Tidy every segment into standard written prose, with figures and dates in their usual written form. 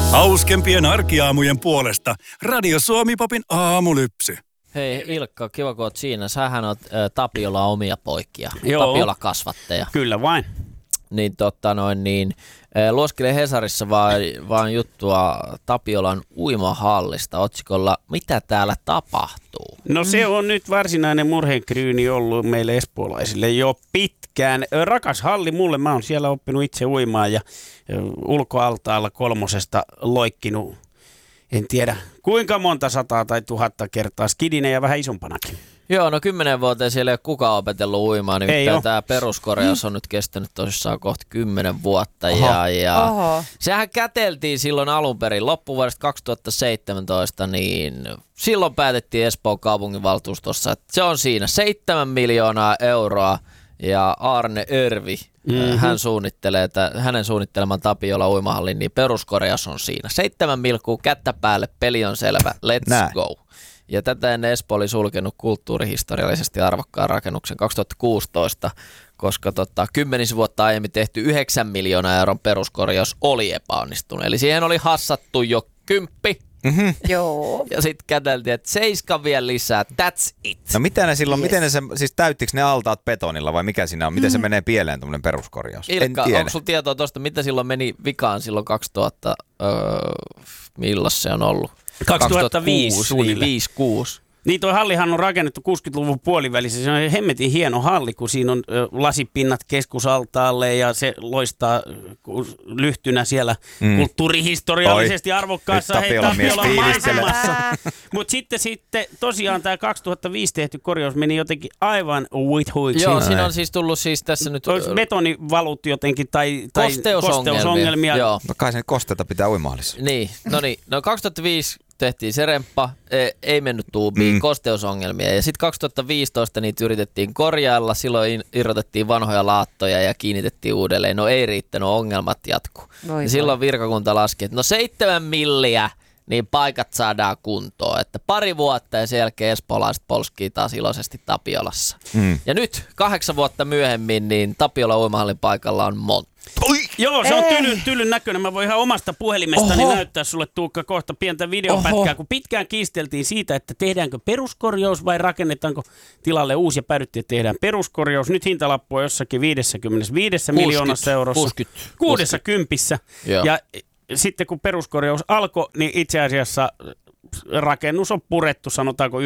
Hauskempien arkiaamujen puolesta Radio Suomi-popin aamulypsy. Hei Ilkka, kiva kun oot siinä. Sähän oot Tapiola omia poikia, Joo. Tapiola-kasvatteja. Kyllä vain. Niin luoskelen Hesarissa vaan juttua Tapiolan uimahallista otsikolla Mitä täällä tapahtuu? No se on nyt varsinainen murheenkryyni ollut meille espoolaisille jo pitkään. Rakas halli mulle, mä oon siellä oppinut itse uimaan ja ulkoaltaalla 3 loikkinut, en tiedä kuinka monta 100 tai 1000 kertaa skidinä ja vähän isompanakin. Joo, no 10 vuoteen siellä ei ole kukaan opetellut uimaan, nimittäin tämä peruskorjaus on nyt kestänyt tosissaan kohta 10 vuotta. Ja sehän käteltiin silloin alun perin loppuvuodesta 2017, niin silloin päätettiin Espoon kaupunginvaltuustossa, että se on siinä 7 miljoonaa euroa ja Arne Örvi, hän suunnittelee, että hänen suunnitteleman Tapiola uimahallin, niin peruskorjaus on siinä. 7 milkuu, kättä päälle, peli on selvä, let's go. Ja tätä ennen Espoo oli sulkenut kulttuurihistoriallisesti arvokkaan rakennuksen 2016, koska 10 vuotta aiemmin tehty 9 miljoonaa euron peruskorjaus oli epäonnistunut. Eli siihen oli hassattu jo 10. Joo. Ja sitten käteltiin, että 7 vielä lisää, that's it. No mitä ne silloin, miten ne siis täyttikö ne altaat betonilla vai mikä siinä on? Miten se menee pieleen tuommoinen peruskorjaus? Ilkka, onko sulla tietoa tuosta, mitä silloin meni vikaan silloin 2000, milloin se on ollut? 2005. 5-6. Niin toi hallihan on rakennettu 60-luvun puolivälissä. Se on hemmetin hieno halli, kun siinä on lasipinnat keskusaltaalle ja se loistaa lyhtynä siellä kulttuurihistoriallisesti arvokkaassa Tapiolan maisemassa. Mutta sitten tosiaan tämä 2005 tehty korjaus meni jotenkin aivan uithuiksi. Joo, siinä on siis tullut siis tässä nyt betonivalut jotenkin tai kosteusongelmia. Joo. No kai sen kosteita pitää uimahallissa. Niin, no 2005 tehtiin se remppa, ei mennyt tuubiin, kosteusongelmia. Ja sitten 2015 niitä yritettiin korjailla, silloin irrotettiin vanhoja laattoja ja kiinnitettiin uudelleen. No ei riittänyt, ongelmat jatkuu. Ja silloin virkakunta laski, että no 7 milliä, niin paikat saadaan kuntoon. Että 2 vuotta ja sen jälkeen espoolaiset polskii taas iloisesti Tapiolassa. Ja nyt 8 vuotta myöhemmin, niin Tapiola uimahallin paikalla on monttu. Joo, se on tylyn näköinen. Mä voin ihan omasta puhelimestani näyttää sulle, Tuukka, kohta pientä videopätkää, kun pitkään kiisteltiin siitä, että tehdäänkö peruskorjaus vai rakennetaanko tilalle uusi ja päädyttiin, että tehdään peruskorjaus. Nyt hintalappu on jossakin 55 miljoonassa eurossa. 60. Ja sitten kun peruskorjaus alkoi, niin itse asiassa rakennus on purettu, sanotaanko 98%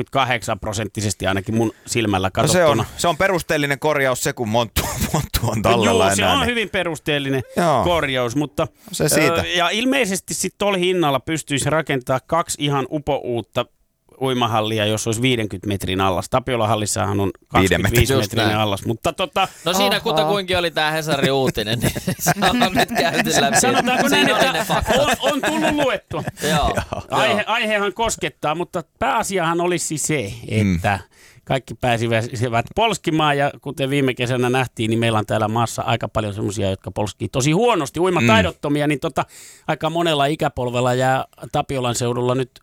ainakin mun silmällä katsottuna. No se on perusteellinen korjaus se, kun monttu on tallella. Joo, se on hyvin perusteellinen korjaus, mutta se siitä. Ja ilmeisesti sitten tuolla hinnalla pystyisi rakentamaan 2 ihan upouutta uimahallia, jos olisi 50 metrin allas. Tapiola-hallissahan on 25 metrin allas, mutta No siinä kutakuinkin oli tämä Hesarin uutinen, niin se on nyt käyty läpi. Sanotaanko näin, että on tullut luettua. Joo. Aihehan koskettaa, mutta pääasiahan olisi se, että kaikki pääsivät polskimaan ja kuten viime kesänä nähtiin, niin meillä on täällä maassa aika paljon semmoisia, jotka polskii tosi huonosti, uimataidottomia, niin aika monella ikäpolvella jää Tapiolan seudulla nyt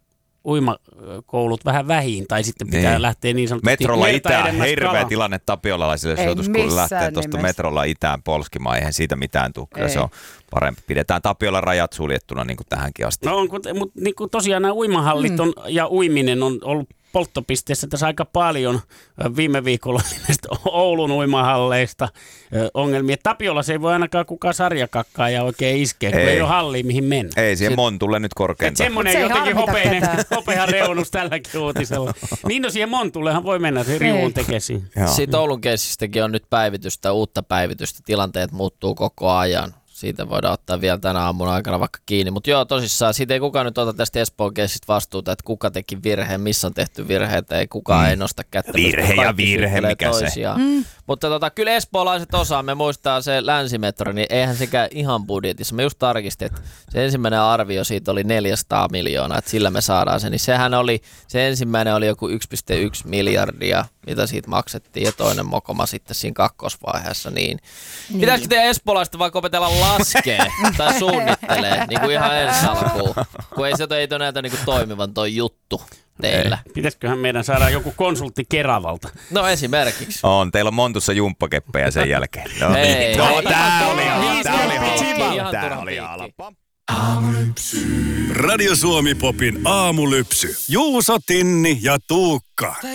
uimakoulut vähän vähiin, tai sitten pitää lähteä niin sanotusti metrolla itään, hirveä kalaan. tilanne tapiolalaisille sijoitus, kun lähtee tuosta metrolla itään polskimaan, eihän siitä mitään tule, kyllä se on parempi. Pidetään Tapiolan rajat suljettuna niin kuin tähänkin asti. No mutta niin kuin tosiaan nämä uimahallit ja uiminen on ollut polttopisteessä tässä aika paljon. Viime viikolla näistä Oulun uimahalleista ongelmia. Tapiolassa ei voi ainakaan kukaan sarjakakkaa ja oikein iskeä, kun ei ole hallia mihin mennä. Ei siihen Montulle nyt korkeintaan. Semmoinen jotenkin hopean reunus tälläkin uutisella. Niin no siihen Montullehan voi mennä se riuun tekesiin. Siitä Oulun keissistäkin on nyt uutta päivitystä. Tilanteet muuttuu koko ajan. Siitä voidaan ottaa vielä tänä aamuna aikana vaikka kiinni. Mutta joo, tosissaan, siitä ei kukaan nyt ota tästä Espoon keissistä vastuuta, että kuka teki virheen, missä on tehty virheitä, ei kukaan ei nosta kättä. Virhe, mikä toisiaan. Se. Mutta kyllä espoolaiset osaamme, muistaa se länsimetro, niin eihän sekään ihan budjetissa. Me just tarkistin, että se ensimmäinen arvio siitä oli 400 miljoonaa, että sillä me saadaan se. Niin sehän oli, se ensimmäinen oli joku 1,1 miljardia, mitä siitä maksettiin, ja toinen mokoma sitten siinä kakkosvaiheessa. Niin. Pitäisikö teidän espoolaista vaikka opetella laskea tai suunnittelee niin kuin ihan ensi alkuun, kun ei se näytä niin kuin toimivan toi juttu teillä. Pitäisiköhän meidän saada joku konsultti Keravalta? No esimerkiksi. Teillä on Montussa jumppakeppejä sen jälkeen. Hei. Tää oli Ihan turha alpa. Radio Suomi Popin aamulypsy. Juuso, Tinni ja Tuukka.